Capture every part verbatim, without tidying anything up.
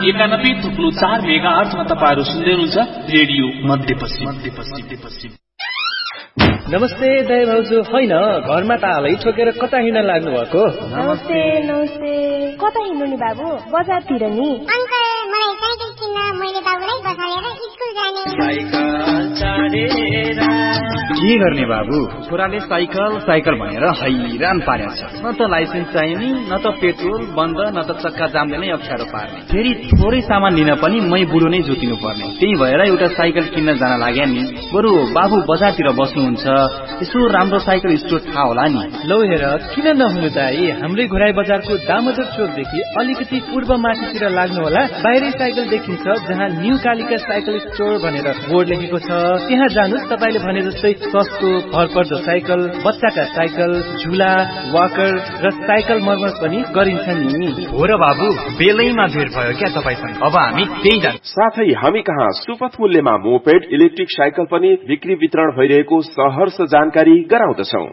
एकानब्बे थुप्लो चार मेगा आर्थमा तपाईँहरू सुन्दै हुनुहुन्छ रेडियो मध्यपश्चिम मध्यपश्चिम। नमस्ते दाइ भाउजू, होइन घरमा तालै ठोकेर कता हिँड्न लाग्नु भएको? नमस्ते नमस्ते, कता हिँड्नु नि बाबु? बजारतिर नि। अंकल मलाई साइकल किन्न, मैले बाबुलाई बसालेर स्कुल जाने। साइकल चढेर के गर्ने बाबु? छोराले साइकल साइकल भनेर हैरान पारेको छ। न त लाइसेन्स चाहिने, न त पेट्रोल बन्द, न त चक्का जामले नै अप्ठ्यारो पार्ने। फेरि थोरै सामान लिन पनि मै बुढो नै जोतिनु पर्ने। त्यही भएर एउटा साइकल किन्न जान लाग्या नि। बरु बाबु बजारतिर बस्नुहुन्छ, यसो राम्रो साइकल स्टोर थाहा होला नि। लौ हेर, किन नहुनु दाइ, हाम्रै घोराई बजारको दामोदर चोकदेखि अलिकति पूर्व माथितिर लाग्नु होला। बाहिरै साइकल देखिन्छ, जहाँ न्यू कालिका साइकल स्टोर भनेर बोर्ड लेखेको छ। त्यहाँ जानुस्, तपाईले भने जस्तै सस्तो भरपर्दो साइकल, बच्चाका साइकल, झुला, वाकर र साइकल मर्मत पनि गरिन्छ नि। हो र बाबु, बेलैमा भेट भयो क्या तपाईसँग। अब हामी त्यही जान्छ। साथै हामी कहाँ सुपथ मूल्यमा मोपेड, इलेक्ट्रिक साइकल पनि बिक्री वितरण भइरहेको सहर्ष जानकारी गराउँदछौं।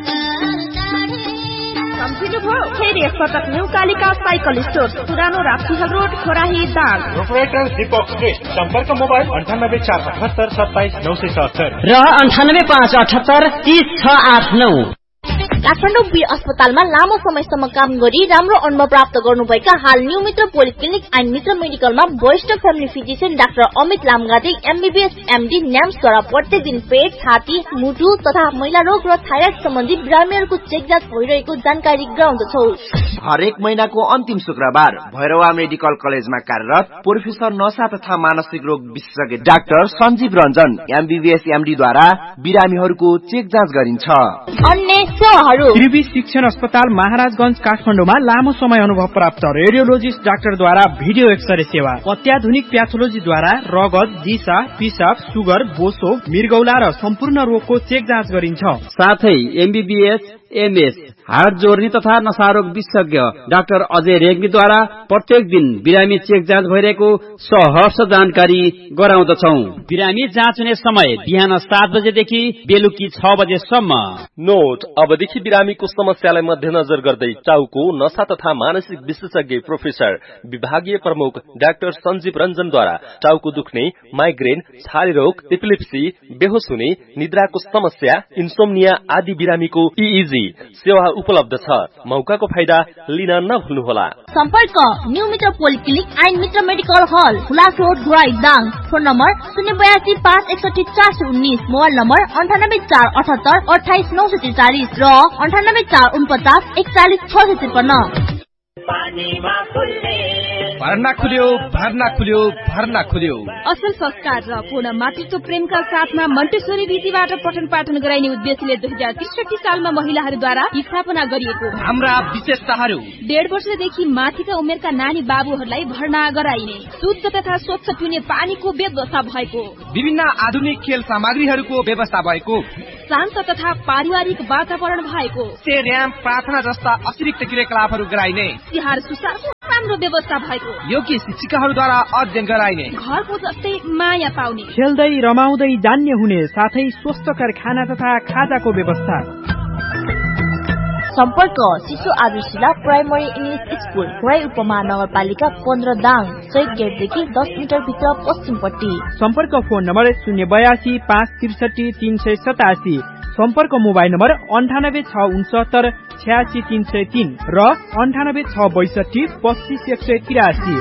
फेरि एकपटक न्यू कालिका साइकल स्टोर, पुरानो राप्तीहल रोड, खोराही दाङ। प्रोपराइटर दीपक श्रेष्ठ। सम्पर्क मोबाइल अन्ठानब्बे चार अठहत्तर सत्ताइस नौ सय सत्तर र अन्ठानब्बे पाँच अठहत्तर तीस छ आठ नौ। काठमाडौँ वीर अस्पतालमा लामो समयसम्म काम गरी राम्रो अनुभव प्राप्त गर्नुभएका हाल न्यू मित्र पोलिक्लिनिक एन्ड मित्र मेडिकलमा वरिष्ठ family physician doctor Amit लामगाती MBBS MD न्याम्सद्वारा प्रत्येक दिन पेट, छाती, मुटु तथा महिला रोग र थाइराइड सम्बन्धी बिरामीहरूको चेक जाँच भइरहेको जानकारी गराउँदछौ। हरेक महिनाको अन्तिम शुक्रबार भैरवा मेडिकल कलेजमा कार्यरत प्रोफेसर नशा तथा मानसिक रोग विशेषज्ञ डाक्टर सञ्जीव रञ्जन एमबीबीएस एमडीद्वारा बिरामीहरूको चेक जाँच गरिन्छ। अन्य सेवाहरू त्रिवी शिक्षण अस्पताल महाराजगंज काठमाडौँमा लामो समय अनुभव प्राप्त रेडियोलोजिस्ट डाक्टरद्वारा भिडियो एक्सरे सेवा, अत्याधुनिक प्याथोलोजीद्वारा रगत, दिशा, पिसाब, सुगर, बोसो, मृगौला र सम्पूर्ण रोगको चेक जाँच गरिन्छ। साथै एमबीबीएस एमएस हार्ट जोर्नी तथा नशारोग विशेषज्ञ डाक्टर अजय रेग्मीद्वारा प्रत्येक दिन बिरामी चेक जाँच भइरहेको सहर्ष जानकारी गराउँदछौ। बिरामी जाँच हुने समय बिहान सात बजेदेखि बेलुकी छ बजेसम्म। नोट, अबदेखि बिरामीको समस्यालाई मध्यनजर गर्दै टाउको नशा तथा मानसिक विशेषज्ञ प्रोफेसर विभागीय प्रमुख डाक्टर सञ्जीव रञ्जनद्वारा टाउको दुख्ने, माइग्रेन, छाती रोग, एपिलेप्सी, बेहोस हुने, निद्राको समस्या, इन्सोम्निया आदि बिरामीको ईईजी सेवा उपलब्ध छ। मौकाको फाइदा लिन नभुल्नुहोला। सम्पर्क न्यू मित्र पोलिक्लिनिक एन्ड मित्र मेडिकल हल, Hulas road, Ghorahi Dang. Phone number शून्य बयासी पाँच एकसठी चार सय उन्नाइस, मोबाइल नम्बर अन्ठानब्बे चार अठहत्तर अठाइस नौ सय त्रिचालिस र अन्ठानब्बे चार उनपचास एकचालिस छ सय त्रिपन्न। भर्ना खुल्यो, भर्ना खुल्यो, भर्ना खुल्यो। असल संस्कार र पूर्ण मातृत्व प्रेमका साथमा मन्टेश्वरी रीतिबाट पठन पाठन गराइने उद्देश्यले दुई हजार त्रिसठी सालमा महिलाहरूद्वारा स्थापना गरिएको हाम्रा विशेषताहरू: डेढ वर्षदेखि माथिका उमेरका नानी बाबुहरूलाई भर्ना गराइने, शुद्ध तथा स्वच्छ पिउने पानीको व्यवस्था भएको, विभिन्न आधुनिक खेल सामग्रीहरूको व्यवस्था भएको, शान्त तथा पारिवारिक वातावरण भएको, स्टेडियम, प्रार्थना जस्ता अतिरिक्त क्रियाकलापहरू गराइने, तिहार सुसारको राम्रो व्यवस्था भएको, योग्य शिक्षिकाहरूद्वारा अध्ययन गराइने, घरको जस्तै माया पाउने, खेल्दै रमाउँदै जान्ने हुने, साथै स्वस्थकर खाना तथा खाजाको व्यवस्था। सम्पर्क शिशु आदर्शिला प्राइमरी इङ्ग्लिस स्कुल, खोराई उपमहानगरपालिका पन्ध्र दाङ, चैत गेटदेखि दस मिटर भित्र पश्चिमपट्टि। सम्पर्क फोन नम्बर शून्य बयासी पाँच त्रिसठी तीन सय सतासी। सम्पर्क मोबाइल नम्बर अन्ठानब्बे छ उनसत्तर छ्यासी तीन सय तीन र अन्ठानब्बे छ बैसठी पच्चिस एक सय तिरासी।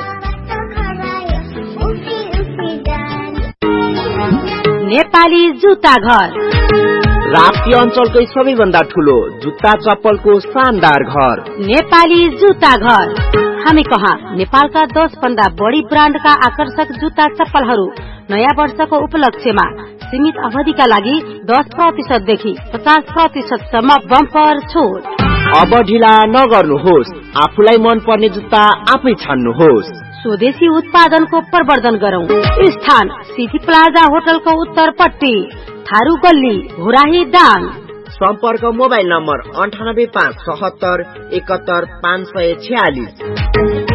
नेपाली जुत्ता घर, राप्ती अञ्चलकै सबैभन्दा ठूलो जुत्ता चप्पलको शानदार घर नेपाली जुत्ता घर। हामी कहाँ नेपालका दस भन्दा बढी ब्रान्डका आकर्षक जुत्ता चप्पलहरू नयाँ वर्षको उपलक्ष्यमा सीमित अवधिका लागि दस प्रतिशत देखि पचास प्रतिशत सम्म बम्पर छुट। अब ढिला नगर्नुहोस्, आफूलाई मन पर्ने जुत्ता आफै छान्नुहोस्। स्वदेशी उत्पादनको प्रवर्धन गरौं। स्थान सिटी प्लाजा होटलको उत्तरपट्टि, थारू गल्ली, घोराही दाङ। सम्पर्क मोबाइल नम्बर अन्ठानब्बे पाँच सतहत्तर एकहत्तर पाँच सय छ्यालिस।